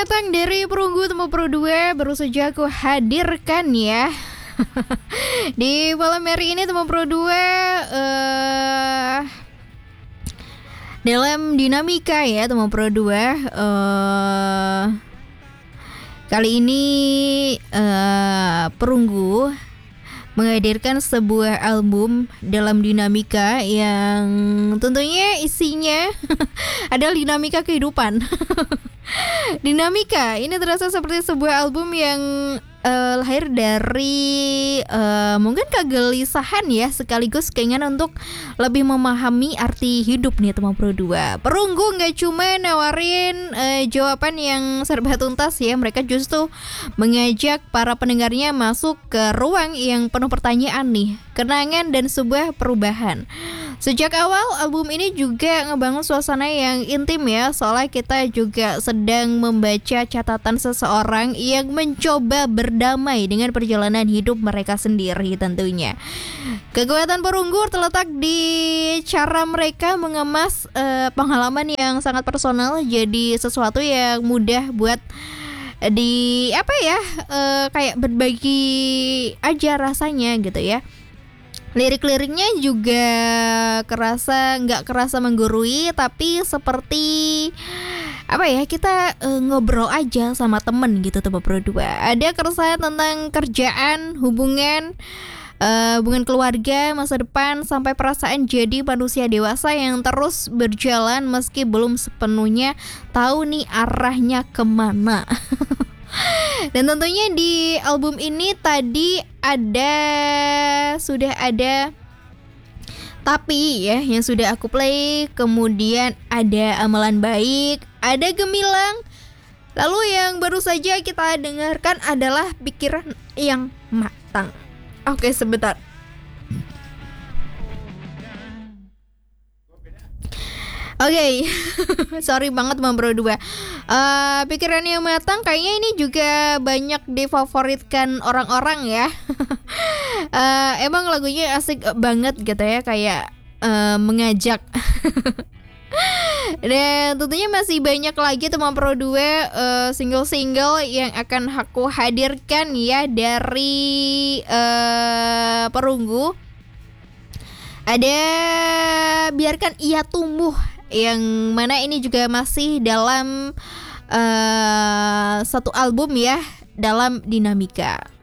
Datang dari Perunggu Temu Pro 2 baru saja aku hadirkan ya. Di malam hari ini Temu Pro 2 dalam dinamika ya Temu Pro 2 kali ini Perunggu menghadirkan sebuah album dalam dinamika yang tentunya isinya adalah dinamika kehidupan. Dinamika ini terasa seperti sebuah album yang lahir dari mungkin kegelisahan ya, sekaligus keinginan untuk lebih memahami arti hidup nih teman Pro 2. Perunggu nggak cuma nawarin jawaban yang serba tuntas ya, mereka justru mengajak para pendengarnya masuk ke ruang yang penuh pertanyaan nih, kenangan dan sebuah perubahan. Sejak awal album ini juga ngebangun suasana yang intim ya, soalnya kita juga sedang membaca catatan seseorang yang mencoba berdamai dengan perjalanan hidup mereka sendiri tentunya. Kekuatan Perunggu terletak di cara mereka mengemas pengalaman yang sangat personal jadi sesuatu yang mudah buat di kayak berbagi aja rasanya gitu ya. Lirik-liriknya juga nggak kerasa menggurui, tapi seperti kita ngobrol aja sama temen gitu teman Pro 2. Ada keresahan tentang kerjaan, hubungan keluarga, masa depan, sampai perasaan jadi manusia dewasa yang terus berjalan meski belum sepenuhnya tahu nih arahnya kemana. Dan tentunya di album ini tadi sudah ada Tapi ya yang sudah aku play, kemudian ada Amalan Baik, ada Gemilang. Lalu yang baru saja kita dengarkan adalah Pikiran yang Matang. Oke, sebentar. Oke, sorry banget Bang Bro 2. Pikiran yang Matang kayaknya ini juga banyak difavoritkan orang-orang ya. Emang lagunya asik banget gitu ya, kayak mengajak. Dan tentunya masih banyak lagi teman Pro 2 single-single yang akan aku hadirkan ya dari Perunggu. Ada Biarkan Ia Tumbuh, yang mana ini juga masih dalam satu album ya, dalam dinamika.